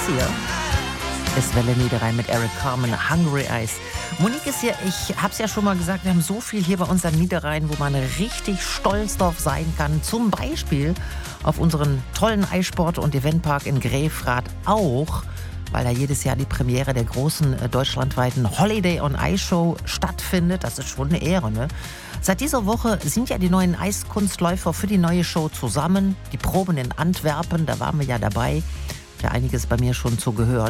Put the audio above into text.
hier ist Welle Niederrhein mit Eric Carmen, Hungry Eyes. Monique ist hier, ich hab's ja schon mal gesagt, wir haben so viel hier bei uns am Niederrhein, wo man richtig stolz drauf sein kann. Zum Beispiel auf unseren tollen Eissport- und Eventpark in Grefrath auch, weil da jedes Jahr die Premiere der großen deutschlandweiten Holiday on Ice Show stattfindet. Das ist schon eine Ehre, ne? Seit dieser Woche sind ja die neuen Eiskunstläufer für die neue Show zusammen. Die Proben in Antwerpen, da waren wir ja dabei. Ja, einiges bei mir schon zu gehört.